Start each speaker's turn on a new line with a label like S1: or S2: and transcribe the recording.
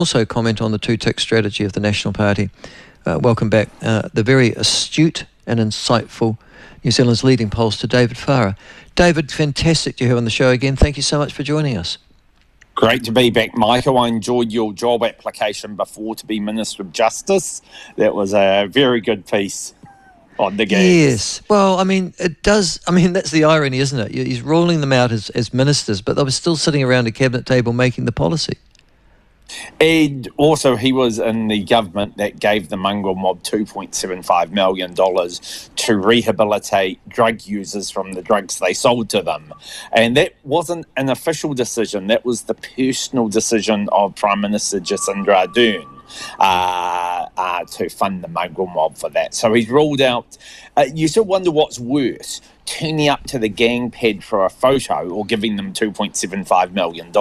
S1: also comment on the two-tick strategy of the National Party. Welcome back. The very astute and insightful New Zealand's leading pollster, David Farrar. David, fantastic to have you on the show again. Thank you so much for joining us.
S2: Great to be back, Michael. I enjoyed your job application before to be Minister of Justice. That was a very good piece on the game.
S1: Yes. Well, I mean, it does. I mean, that's the irony, isn't it? He's ruling them out as ministers, but they were still sitting around a cabinet table making the policy.
S2: And also, he was in the government that gave the mongrel mob $2.75 million to rehabilitate drug users from the drugs they sold to them. And that wasn't an official decision. That was the personal decision of Prime Minister Jacinda Ardern to fund the mongrel mob for that. So he's ruled out. You still wonder what's worse, turning up to the gang pad for a photo or giving them $2.75 million.